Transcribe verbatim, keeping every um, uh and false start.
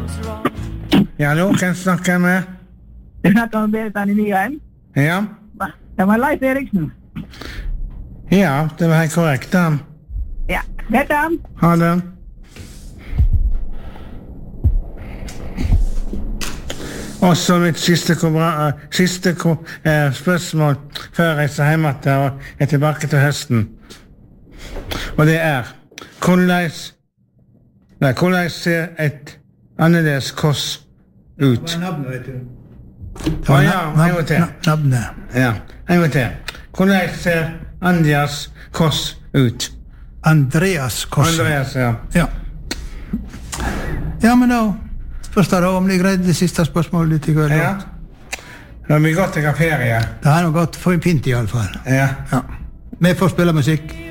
Ja, hallo, hvem snakker jeg med? Du snakker med Berit-Anne Nyheim. Ja? Det var Leif Eriksen. Ja, det var helt korrekt, da. Ja, dette er han. Ha det. Og så mitt siste, kobra, siste ko, eh, spørsmål før jeg reiser hjem til og er tilbake til høsten. Og det er, hvordan, nei, hvordan ser et annerledes kors ut? Det var navnet, vet du. Å ja, en gang til. Navnet. Ja, en gang til. Hvordan ser Andreas kors ut? Andreas Kors. Andreas, ja. Ja. Ja, men da spørs det da om de greide det siste spørsmålet ditt i går. Ja. Da har vi gått til ferie. Det har nå gått for en pint i alle fall. Ja. Ja. Vi får spille musikk.